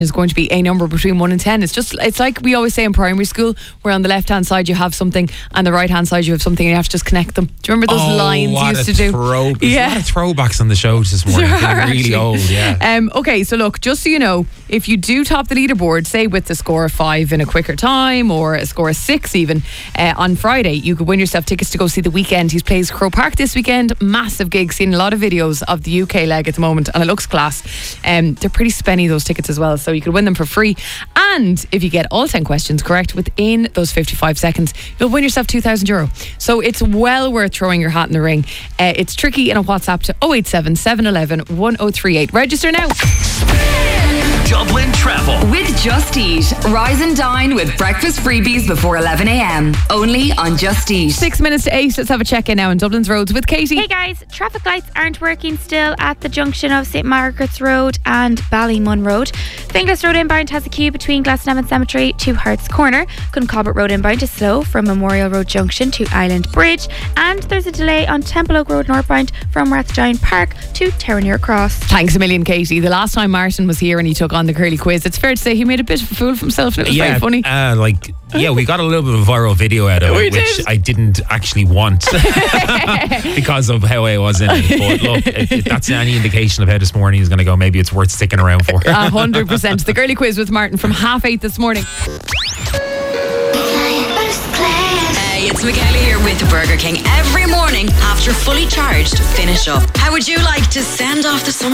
is going to be a number between 1 and 10. It's like we always say in primary school, where on the left hand side you have something and the right hand side you have something, and you have to just connect them. Do you remember those lines you used to do? Yeah, a lot of throwbacks on the show this morning. They're really old. Yeah. Okay, so look, just so you know, if you do top the leaderboard, say with the score of 5 in a quicker time, or a score of 6 even, on Friday, you could win yourself tickets to go see The Weeknd. He plays Croke Park this weekend. Massive gig. Seen a lot of videos of the UK leg at the moment, and it looks class. They're pretty spenny, those tickets as well, so you could win them for free. And if you get all 10 questions correct within those 55 seconds, you'll win yourself €2,000. So it's well worth throwing your hat in the ring. It's tricky, in a WhatsApp to 087 711 1038. Register now. Dublin Travel with Just Eat. Rise and dine with breakfast freebies before 11 a.m. Only on Just Eat. 6 minutes to 8. Let's have a check in now on Dublin's roads with Katie. Hey guys, traffic lights aren't working still at the junction of St Margaret's Road and Ballymun Road. Finglas Road inbound has a queue between Glasnevin Cemetery to Hertz Corner. Cuncobbit Road inbound is slow from Memorial Road Junction to Island Bridge, and there's a delay on Temple Oak Road northbound from Rathdown Park to Terranure Cross. Thanks a million, Katie. The last time Martin was here and he took on the curly quiz, it's fair to say he made a bit of a fool of himself, and it was very funny. We got a little bit of a viral video out of it, which I didn't actually want because of how I was in it. But look, if that's any indication of how this morning is going to go, maybe it's worth sticking around for. 100%. The girly quiz with Martin from 8:30 this morning. Hey, it's Michaela here with Burger King every morning after Fully Charged finish up. How would you like to send off the summer?